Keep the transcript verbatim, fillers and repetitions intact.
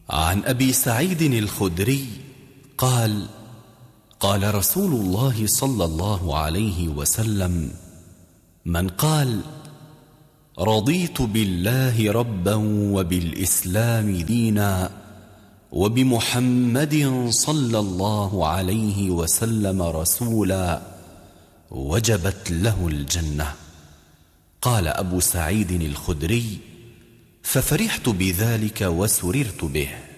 عن أبي سعيد الخدري قال: قال رسول الله صلى الله عليه وسلم: من قال رضيت بالله ربا وبالإسلام دينا وبمحمد صلى الله عليه وسلم رسولا وجبت له الجنة. قال أبو سعيد الخدري: ففرحت بذلك وسررت به.